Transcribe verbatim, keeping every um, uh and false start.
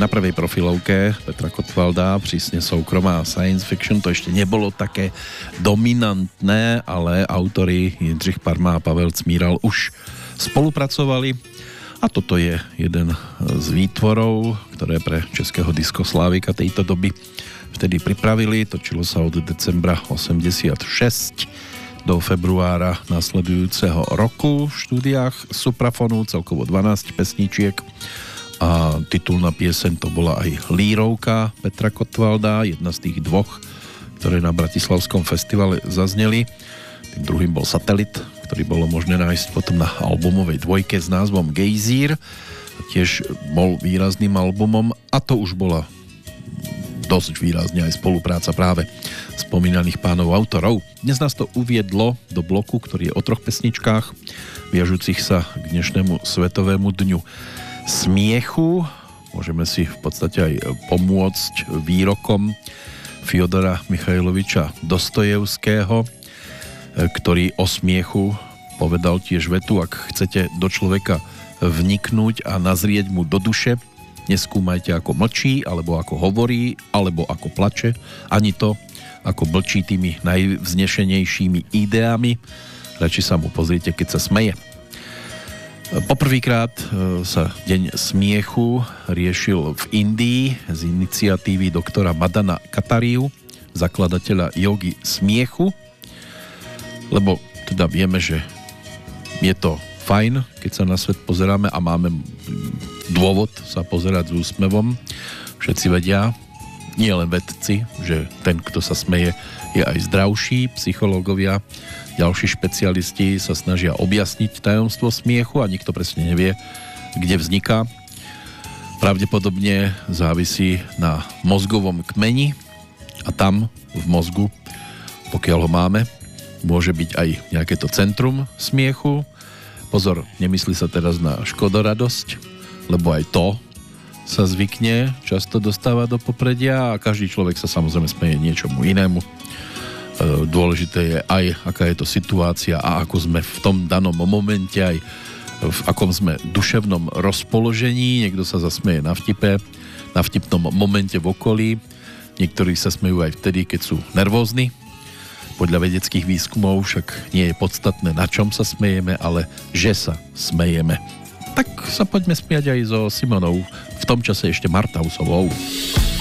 na prvej profilovke Petra Kotwalda, prísne soukromá science fiction, to ešte nebolo také dominantné, ale autori Jindřich Parma a Pavel Cmíral už spolupracovali a toto je jeden z výtvorov, ktoré pre českého diskoslávika tejto doby vtedy pripravili. Točilo sa od decembra osemdesiatšesť do februára nasledujúceho roku v štúdiách Suprafonu, celkovo dvanásť pesničiek a titulná pieseň to bola aj Lírovka Petra Kotwalda, jedna z tých dvoch, ktoré na Bratislavskom festivale zazneli. Tým druhým bol Satelit, ktorý bolo možné nájsť potom na albumovej dvojke s názvom Gejzír. Tiež bol výrazným albumom a to už bola dosť výrazne aj spolupráca práve spomínaných pánov autorov. Dnes nás to uviedlo do bloku, ktorý je o troch pesničkách, viažúcich sa k dnešnému Svetovému dňu smiechu. Môžeme si v podstate aj pomôcť výrokom Fyodora Michajloviča Dostojevského, ktorý o smiechu povedal tiež vetu: ak chcete do človeka vniknúť a nazrieť mu do duše, neskúmajte, ako mlčí, alebo ako hovorí, alebo ako plače, ani to, ako blčí tými najvznešenejšími ideami. Radši sa mu pozrite, keď sa smeje. Poprvýkrát sa Deň smiechu riešil v Indii z iniciatívy doktora Madana Katariu, zakladateľa jogy smiechu, lebo teda vieme, že je to fajn, keď sa na svet pozeráme a máme dôvod sa pozerať s úsmevom. Všetci vedia, nie len vedci, že ten, kto sa smeje, je aj zdravší. Psychológovia, ďalší špecialisti sa snažia objasniť tajomstvo smiechu a nikto presne nevie, kde vzniká. Pravdepodobne závisí na mozgovom kmeni a tam v mozgu, pokiaľ ho máme, môže byť aj nejaké to centrum smiechu. Pozor, nemyslí sa teraz na škodoradosť, lebo aj to sa zvykne často dostáva do popredia a každý človek sa samozrejme smeje niečomu inému. E, dôležité je aj, aká je to situácia a ako sme v tom danom momente, aj v akom sme duševnom rozpoložení. Niekto sa zasmeje na vtipe, na vtipnom momente v okolí. Niektorí sa smejú aj vtedy, keď sú nervózni. Podľa vedeckých výskumov však nie je podstatné, na čom sa smejeme, ale že sa smejeme. Tak sa poďme smiať aj so Simonou, v tom čase ešte Martausovou.